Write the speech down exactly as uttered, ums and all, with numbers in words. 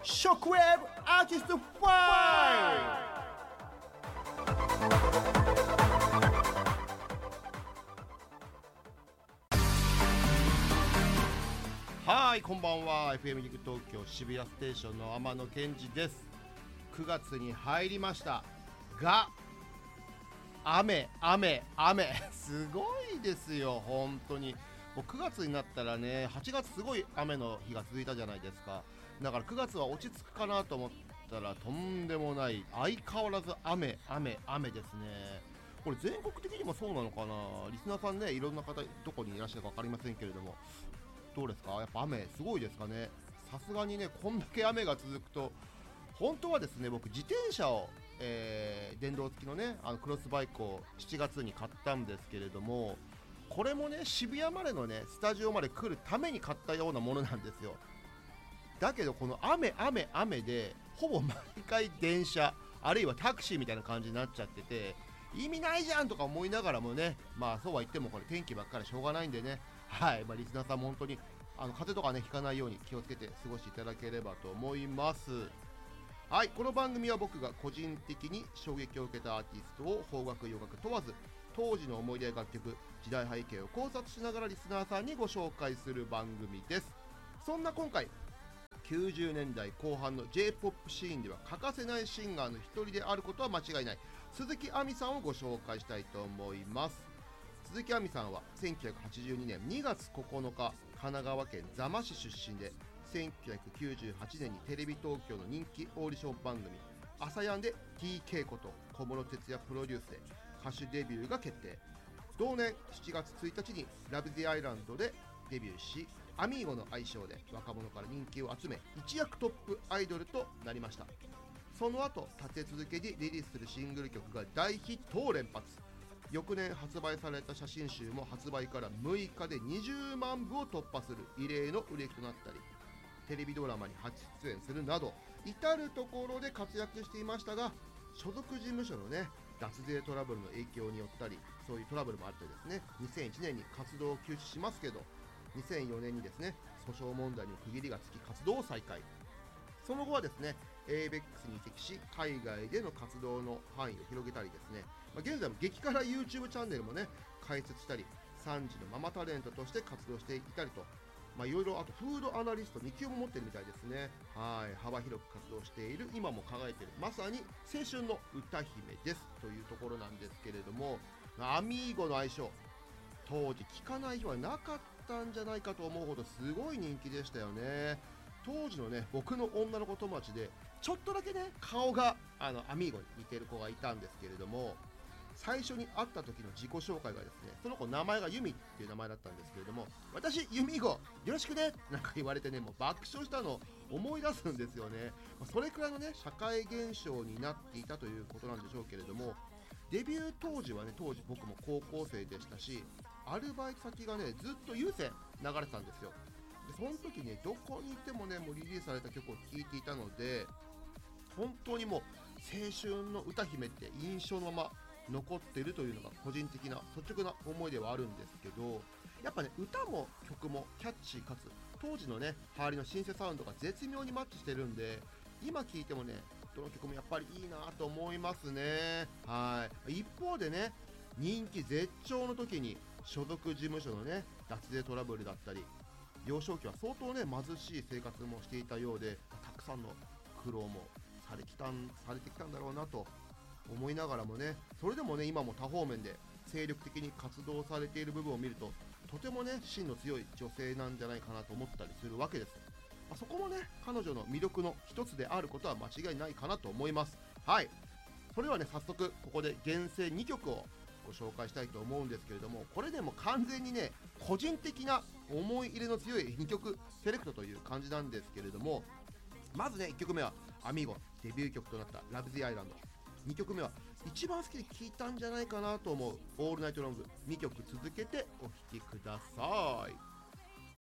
ショックウェーブアーティストファイはい、こんばんは。 エフエム ギグ東京渋谷ステーションの天野健二です。くがつに入りましたが、雨雨雨すごいですよ本当に。もうくがつになったらね、はちがつすごい雨の日が続いたじゃないですか。だからくがつは落ち着くかなと思ったらとんでもない、相変わらず雨雨雨ですね。これ全国的にもそうなのかな。リスナーさんね、いろんな方どこにいらっしゃるか分かりませんけれども、どうですか？やっぱ雨すごいですかね。さすがにね、こんだけ雨が続くと、本当はですね、僕自転車を、えー、電動付きのね、あのクロスバイクをしちがつに買ったんですけれども、これもね、渋谷までのねスタジオまで来るために買ったようなものなんですよ。だけどこの雨雨雨でほぼ毎回電車あるいはタクシーみたいな感じになっちゃってて、意味ないじゃんとか思いながらもね、まあそうは言ってもこれ天気ばっかりしょうがないんでね、はい、まあ、リスナーさんも本当にあの風邪とかねひかないように気をつけて過ごしていただければと思います。はい、この番組は僕が個人的に衝撃を受けたアーティストを邦楽洋楽問わず、当時の思い出や楽曲、時代背景を考察しながらリスナーさんにご紹介する番組です。そんな今回、きゅうじゅうねんだいこう半の J-ポップ シーンでは欠かせないシンガーの一人であることは間違いない鈴木亜美さんをご紹介したいと思います。鈴木亜美さんはせんきゅうひゃくはちじゅうにねんにがつここのか、神奈川県座間市出身で、せんきゅうひゃくきゅうじゅうはちねんにテレビ東京の人気オーディション番組朝やんで ティーケー こと小室哲哉プロデュースで歌手デビューが決定。同年しちがつついたちにラブ・ゼ・アイランドでデビューし、アミーゴの愛称で若者から人気を集め、一躍トップアイドルとなりました。その後立て続けにリリースするシングル曲が大ヒットを連発。翌年発売された写真集も発売からむいかでにじゅうまんぶを突破する異例の売れ行きとなったり、テレビドラマに初出演するなど至る所で活躍していましたが、所属事務所のね脱税トラブルの影響によったり、そういうトラブルもあってですね、にせんいちねんに活動を休止しますけど、にせんよねんにですね訴訟問題に区切りがつき活動を再開。その後はですね エーベックス に移籍し、海外での活動の範囲を広げたりですね、まあ、現在も激辛 YouTube チャンネルもね開設したり、さんじのママタレントとして活動していたりと、まあいろいろ、あとフードアナリストに級も持ってるみたいですね。はい、幅広く活動している、今も輝いている、まさに青春の歌姫ですというところなんですけれども、アミーゴの愛称、当時聞かない人はなかったんじゃないかと思うほどすごい人気でしたよね。当時のね僕の女の子友達でちょっとだけね顔があのアミーゴに似てる子がいたんですけれども、最初に会った時の自己紹介がですね、その子名前がユミっていう名前だったんですけれども、私ユミーゴよろしくねなんか言われてね、もう爆笑したのを思い出すんですよね。それくらいのね社会現象になっていたということなんでしょうけれども、デビュー当時はね、当時僕も高校生でしたし、アルバイト先がねずっと有線流れてたんですよ。でその時ね、どこにいてもねもうリリースされた曲を聴いていたので、本当にもう青春の歌姫って印象のまま残っているというのが個人的な率直な思いではあるんですけど、やっぱね歌も曲もキャッチーかつ当時のね流行りのシンセサウンドが絶妙にマッチしてるんで、今聴いてもねどの曲もやっぱりいいなと思いますね。はい。一方でね、人気絶頂の時に所属事務所のね脱税トラブルだったり、幼少期は相当ね貧しい生活もしていたようで、たくさんの苦労もされきたんされてきたんだろうなと思いながらもね、それでもね今も多方面で精力的に活動されている部分を見ると、とてもね芯の強い女性なんじゃないかなと思ったりするわけです。まあ、そこもね彼女の魅力の一つであることは間違いないかなと思います。はい、それではね早速ここで厳選にきょくをご紹介したいと思うんですけれども、これでも完全にね個人的な思い入れの強いにきょくセレクトという感じなんですけれども、まずねいっきょくめはアミーゴデビュー曲となったラブ・ゼ・アイランド、にきょくめは一番好きで聴いたんじゃないかなと思うオールナイトロング、にきょく続けてお聴きください。